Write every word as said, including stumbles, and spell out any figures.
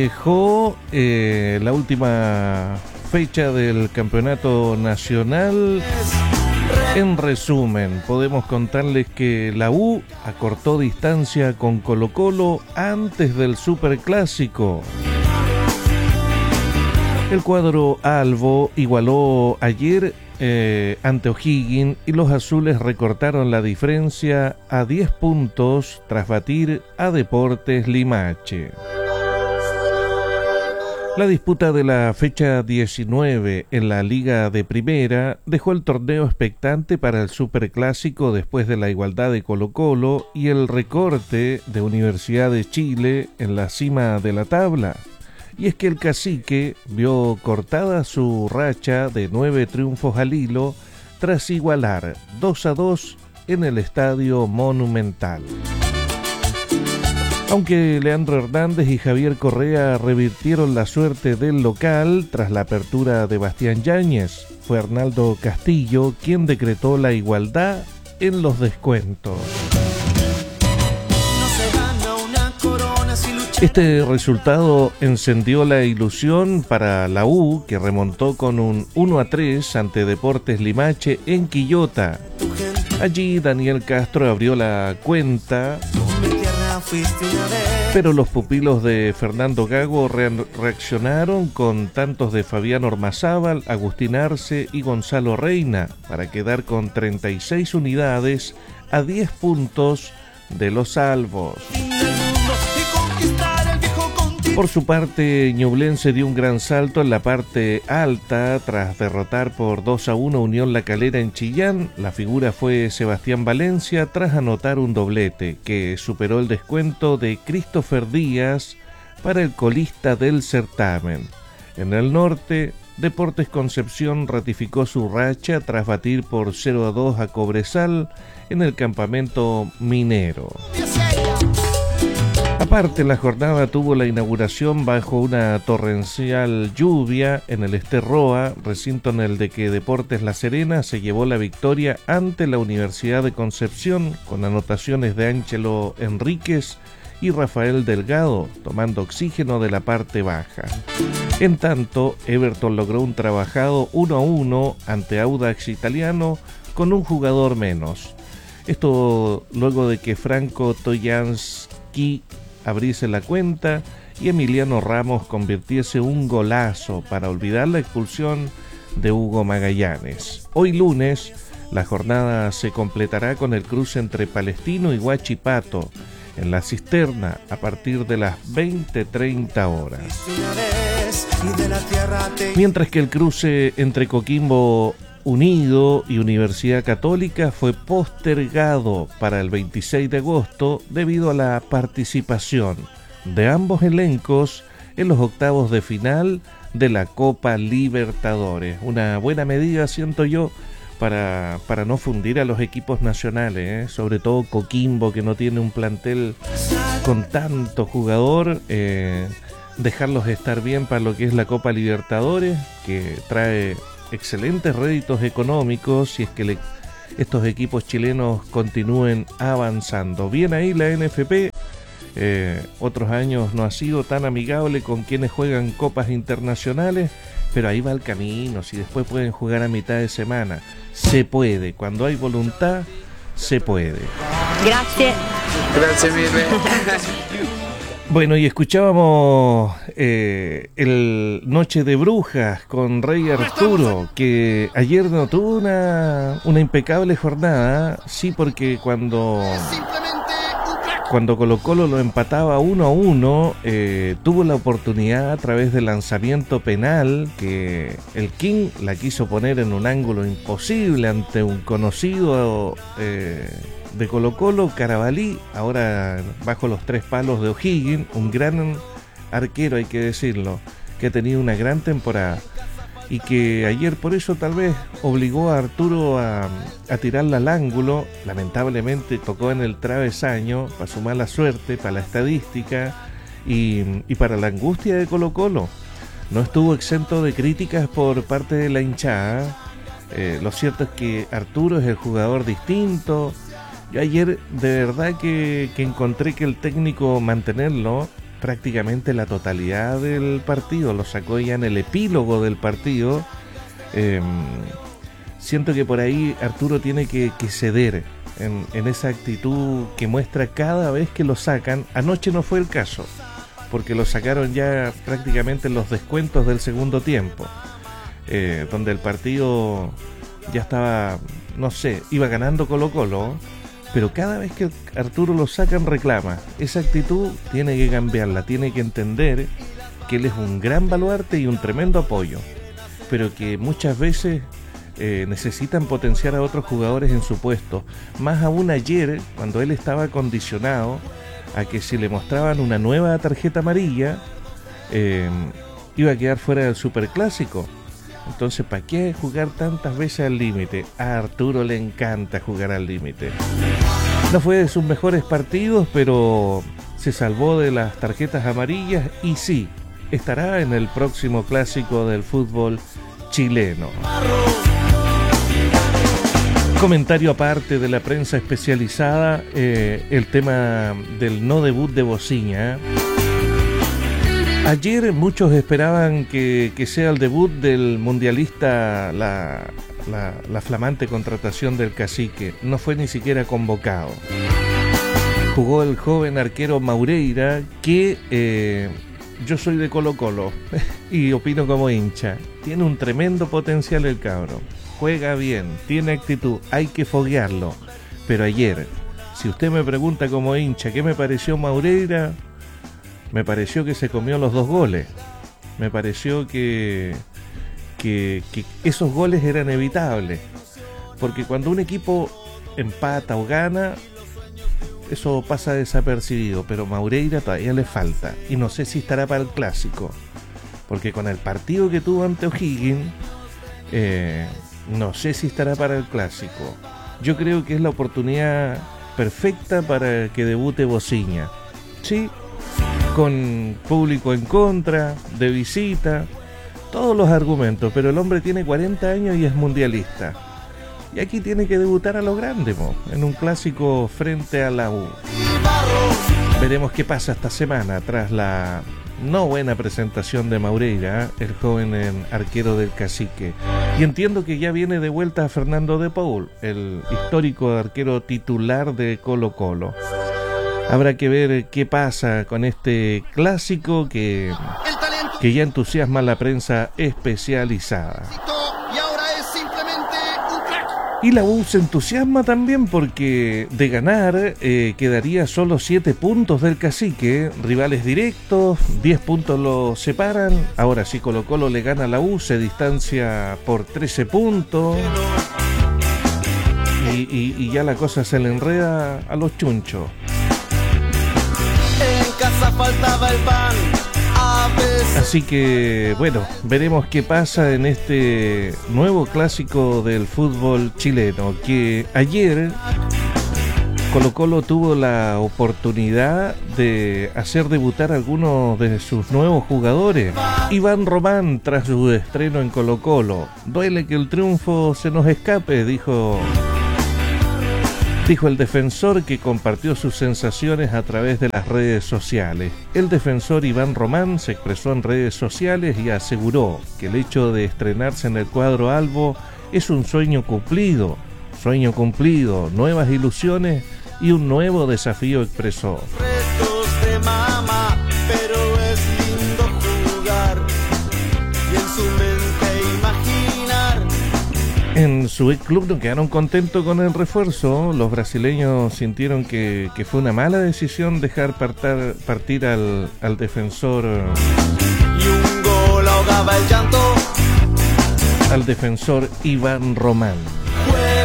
Dejó eh, la última fecha del campeonato nacional. En resumen, podemos contarles que la U acortó distancia con Colo-Colo antes del Superclásico. El cuadro albo igualó ayer eh, ante O'Higgins y los azules recortaron la diferencia a diez puntos tras batir a Deportes Limache. La disputa de la fecha diecinueve en la Liga de Primera dejó el torneo expectante para el Superclásico después de la igualdad de Colo-Colo y el recorte de Universidad de Chile en la cima de la tabla. Y es que el Cacique vio cortada su racha de nueve triunfos al hilo tras igualar dos a dos en el Estadio Monumental. Aunque Leandro Hernández y Javier Correa revirtieron la suerte del local tras la apertura de Bastián Yáñez, fue Arnaldo Castillo quien decretó la igualdad en los descuentos. Este resultado encendió la ilusión para la U, que remontó con un uno a tres ante Deportes Limache en Quillota. Allí Daniel Castro abrió la cuenta, pero los pupilos de Fernando Gago re- reaccionaron con tantos de Fabián Ormazábal, Agustín Arce y Gonzalo Reina para quedar con treinta y seis unidades a diez puntos de los albos. Por su parte, Ñublense dio un gran salto en la parte alta tras derrotar por dos a uno Unión La Calera en Chillán. La figura fue Sebastián Valencia tras anotar un doblete que superó el descuento de Christopher Díaz para el colista del certamen. En el norte, Deportes Concepción ratificó su racha tras batir por cero a dos a Cobresal en el campamento minero. Aparte, la jornada tuvo la inauguración bajo una torrencial lluvia en el Esterroa, recinto en el de que Deportes La Serena se llevó la victoria ante la Universidad de Concepción con anotaciones de Ángelo Enríquez y Rafael Delgado, tomando oxígeno de la parte baja. En tanto, Everton logró un trabajado uno a uno ante Audax Italiano con un jugador menos. Esto luego de que Franco Toyansky abriese la cuenta y Emiliano Ramos convirtiese un golazo para olvidar la expulsión de Hugo Magallanes. Hoy lunes, la jornada se completará con el cruce entre Palestino y Huachipato en la Cisterna a partir de las veinte treinta horas. Mientras que el cruce entre Coquimbo Unido y Universidad Católica fue postergado para el veintiséis de agosto debido a la participación de ambos elencos en los octavos de final de la Copa Libertadores. Una buena medida, siento yo, para, para no fundir a los equipos nacionales, ¿eh? Sobre todo Coquimbo, que no tiene un plantel con tanto jugador, eh, dejarlos estar bien para lo que es la Copa Libertadores, que trae excelentes réditos económicos si es que le, estos equipos chilenos continúen avanzando. Bien ahí la N F P, eh, otros años no ha sido tan amigable con quienes juegan copas internacionales, pero ahí va el camino. Si después pueden jugar a mitad de semana, se puede, cuando hay voluntad, se puede. Gracias. Gracias, Mile. Bueno, y escuchábamos eh, el Noche de Brujas con Rey Arturo, que ayer no tuvo una, una impecable jornada, sí, porque cuando, cuando Colo-Colo lo empataba uno a uno, eh, tuvo la oportunidad a través del lanzamiento penal, que el King la quiso poner en un ángulo imposible ante un conocido eh, de Colo-Colo, Carabalí, ahora bajo los tres palos de O'Higgins, un gran arquero, hay que decirlo, que ha tenido una gran temporada y que ayer por eso tal vez obligó a Arturo a, a tirarla al ángulo. Lamentablemente tocó en el travesaño, para su mala suerte, para la estadística y, y para la angustia de Colo-Colo. No estuvo exento de críticas por parte de la hinchada. Eh, lo cierto es que Arturo es el jugador distinto. Yo ayer de verdad que, que encontré que el técnico mantenerlo prácticamente la totalidad del partido, lo sacó ya en el epílogo del partido. Eh, siento que por ahí Arturo tiene que, que ceder en, en esa actitud que muestra cada vez que lo sacan. Anoche no fue el caso, porque lo sacaron ya prácticamente en los descuentos del segundo tiempo, eh, donde el partido ya estaba, no sé, iba ganando Colo-Colo, pero cada vez que Arturo lo sacan reclama. Esa actitud tiene que cambiarla, tiene que entender que él es un gran baluarte y un tremendo apoyo, pero que muchas veces eh, necesitan potenciar a otros jugadores en su puesto. Más aún ayer, cuando él estaba condicionado a que si le mostraban una nueva tarjeta amarilla, eh, iba a quedar fuera del Superclásico. Entonces, ¿para qué jugar tantas veces al límite? A Arturo le encanta jugar al límite. No fue de sus mejores partidos, pero se salvó de las tarjetas amarillas y sí, estará en el próximo clásico del fútbol chileno. Comentario aparte de la prensa especializada, eh, el tema del no debut de Bociña. Ayer muchos esperaban que, que sea el debut del mundialista, la, la, la flamante contratación del Cacique. No fue ni siquiera convocado. Jugó el joven arquero Maureira, que eh, yo soy de Colo-Colo y opino como hincha. Tiene un tremendo potencial el cabro. Juega bien, tiene actitud, hay que foguearlo. Pero ayer, si usted me pregunta como hincha qué me pareció Maureira, me pareció que se comió los dos goles. Me pareció que, que, que esos goles eran evitables. Porque cuando un equipo empata o gana, eso pasa desapercibido. Pero Maureira todavía le falta. Y no sé si estará para el clásico. Porque con el partido que tuvo ante O'Higgins, eh, no sé si estará para el clásico. Yo creo que es la oportunidad perfecta para que debute Bociña. Sí, con público en contra, de visita, todos los argumentos, pero el hombre tiene cuarenta años y es mundialista. Y aquí tiene que debutar a lo grande, mo, en un clásico frente a la U. Veremos qué pasa esta semana tras la no buena presentación de Maureira, el joven arquero del Cacique. Y entiendo que ya viene de vuelta Fernando de Paul, el histórico arquero titular de Colo-Colo. Habrá que ver qué pasa con este clásico que, que ya entusiasma a la prensa especializada. Y la U se entusiasma también porque de ganar eh, quedaría solo siete puntos del Cacique, rivales directos, diez puntos lo separan. Ahora si Colo-Colo le gana a la U, se distancia por trece puntos. Y, y, y ya la cosa se le enreda a los chunchos. En casa faltaba el pan. Así que, bueno, veremos qué pasa en este nuevo clásico del fútbol chileno, que ayer Colo-Colo tuvo la oportunidad de hacer debutar a algunos de sus nuevos jugadores. Iván Román, tras su estreno en Colo-Colo: duele que el triunfo se nos escape, dijo... Dijo el defensor, que compartió sus sensaciones a través de las redes sociales. El defensor Iván Román se expresó en redes sociales y aseguró que el hecho de estrenarse en el cuadro albo es un sueño cumplido, sueño cumplido, nuevas ilusiones y un nuevo desafío, expresó. Retos de mama, pero es lindo jugar y en su mente imaginar. En su ex club no quedaron contentos con el refuerzo. Los brasileños sintieron que, que fue una mala decisión dejar partar, partir al, al defensor. Y un gol ahogaba el llanto. Al defensor Iván Román.